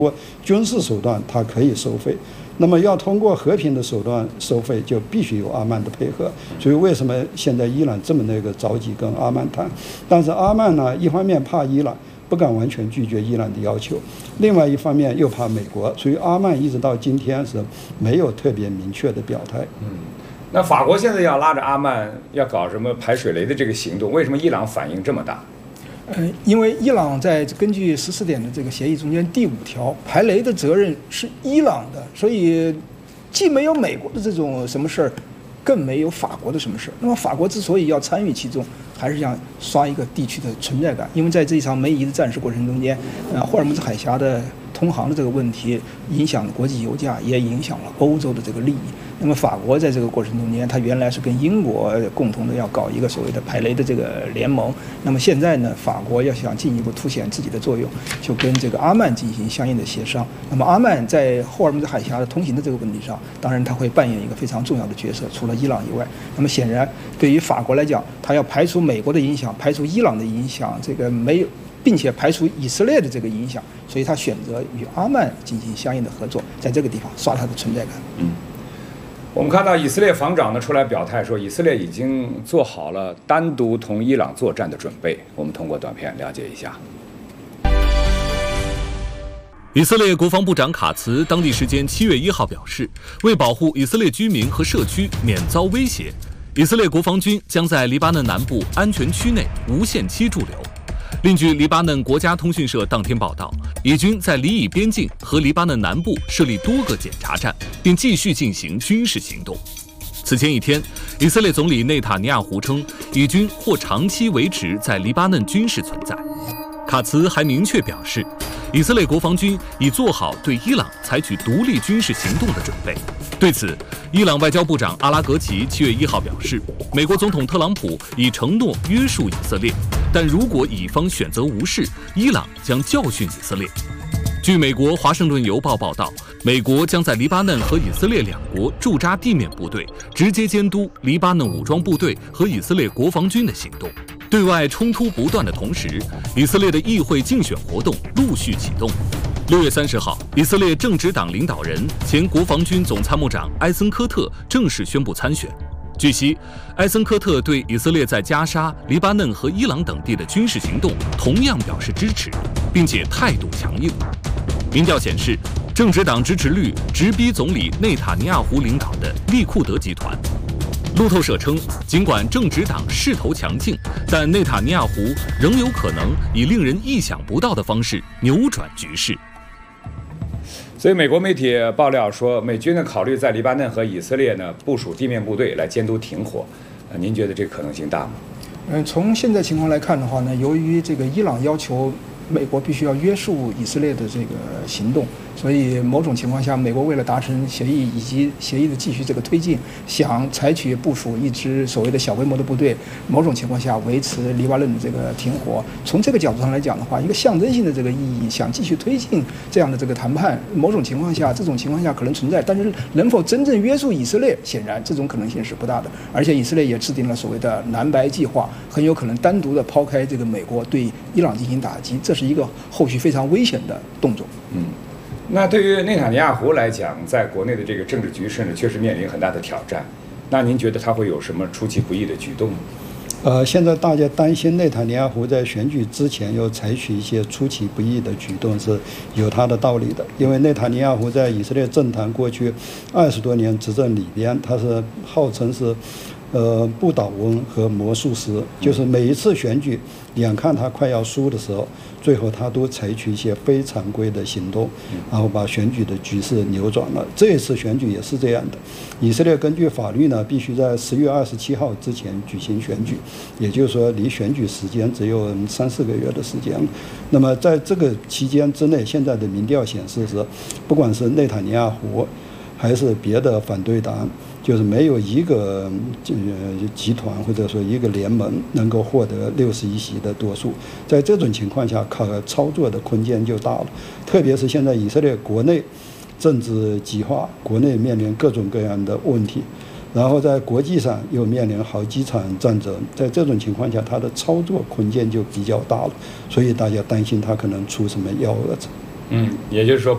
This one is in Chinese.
过军事手段，它可以收费。那么要通过和平的手段收费，就必须有阿曼的配合。所以为什么现在伊朗这么着急跟阿曼谈？但是阿曼呢，一方面怕伊朗，不敢完全拒绝伊朗的要求；另外一方面又怕美国，所以阿曼一直到今天是没有特别明确的表态。 那法国现在要拉着阿曼要搞什么排水雷的这个行动，为什么伊朗反应这么大？ 因为伊朗在根据14点的这个协议中间第5条，排雷的责任是伊朗的，所以既没有美国的这种什么事儿，更没有法国的什么事儿。那么法国之所以要参与其中，还是想刷一个地区的存在感，因为在这一场梅夷的战事过程中间，霍尔木兹海峡的通航的这个问题影响了国际油价，也影响了欧洲的这个利益。那么法国在这个过程中间，它原来是跟英国共同的要搞一个所谓的排雷的这个联盟。那么现在呢，法国要想进一步凸显自己的作用，就跟这个阿曼进行相应的协商。那么阿曼在霍尔木兹海峡的通行的这个问题上，当然它会扮演一个非常重要的角色，除了伊朗以外。那么显然，对于法国来讲，它要排除美国的影响，排除伊朗的影响，这个没有，并且排除以色列的这个影响，所以他选择与阿曼进行相应的合作，在这个地方刷它的存在感。 我们看到以色列防长呢出来表态说，以色列已经做好了单独同伊朗作战的准备。我们通过短片了解一下。 以色列国防部长卡茨当地时间7月1号表示，为保护以色列居民和社区免遭威胁，以色列国防军将在黎巴嫩南部安全区内无限期驻留。另据黎巴嫩国家通讯社当天报道，以军在黎以边境和黎巴嫩南部设立多个检查站，并继续进行军事行动。此前一天，以色列总理内塔尼亚胡称，以军或长期维持在黎巴嫩军事存在。卡茨还明确表示，以色列国防军已做好对伊朗采取独立军事行动的准备。对此，伊朗外交部长阿拉格齐7月1号表示，美国总统特朗普已承诺约束以色列，但如果以方选择无视，伊朗将教训以色列。据美国《华盛顿邮报》报道，美国将在黎巴嫩和以色列两国驻扎地面部队，直接监督黎巴嫩武装部队和以色列国防军的行动。对外冲突不断的同时，以色列的议会竞选活动陆续启动。6月30号，以色列正直党领导人、前国防军总参谋长埃森科特正式宣布参选。据悉，埃森科特对以色列在加沙、黎巴嫩和伊朗等地的军事行动同样表示支持，并且态度强硬。民调显示，正直党支持率直逼总理内塔尼亚胡领导的利库德集团。路透社称，尽管正直党势头强劲，但内塔尼亚胡仍有可能以令人意想不到的方式扭转局势。 所以，美国媒体爆料说，美军呢考虑在黎巴嫩和以色列呢部署地面部队来监督停火。您觉得这可能性大吗？ 从现在情况来看的话呢，由于这个伊朗要求美国必须要约束以色列的这个行动，所以某种情况下，美国为了达成协议以及协议的继续这个推进，想采取部署一支所谓的小规模的部队，某种情况下维持黎巴嫩的这个停火。从这个角度上来讲的话，一个象征性的这个意义，想继续推进这样的这个谈判，某种情况下，这种情况下可能存在，但是能否真正约束以色列，显然这种可能性是不大的。而且以色列也制定了所谓的蓝白计划，很有可能单独的抛开这个美国对伊朗进行打击，这是一个后续非常危险的动作。 那对于内塔尼亚胡来讲，在国内的这个政治局势呢，确实面临很大的挑战。那您觉得他会有什么出其不意的举动呢？ 现在大家担心内塔尼亚胡在选举之前要采取一些出其不意的举动是有他的道理的，因为内塔尼亚胡在以色列政坛过去20多年执政里边，他是号称是不倒翁和魔术师，就是每一次选举，眼看他快要输的时候，最后他都采取一些非常规的行动，然后把选举的局势扭转了。这一次选举也是这样的。以色列根据法律呢，必须在10月27号之前举行选举，也就是说离选举时间只有3-4个月的时间了。那么在这个期间之内，现在的民调显示是，不管是内塔尼亚胡还是别的反对党，就是没有一个集团或者说一个联盟能够获得61席的多数。在这种情况下，操作的空间就大了。特别是现在以色列国内政治激化，国内面临各种各样的问题，然后在国际上又面临好几场战争，在这种情况下，它的操作空间就比较大了。所以大家担心它可能出什么幺蛾子。 也就是说。